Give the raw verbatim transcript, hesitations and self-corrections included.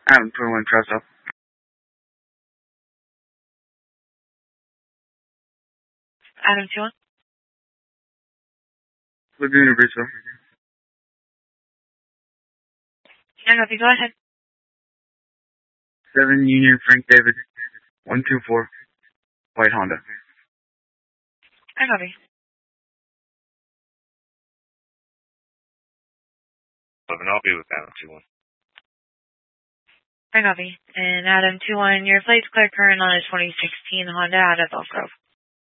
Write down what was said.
Adam twenty-one Presto. Adam twenty-one. Laguna Bristol. I copy. Go ahead. seven Union Frank David. one two four. White Honda. I copy. eleven, I'll be with Adam twenty-one. I copy. And Adam twenty-one, your plate's clear current on a twenty sixteen Honda out of Elk Grove.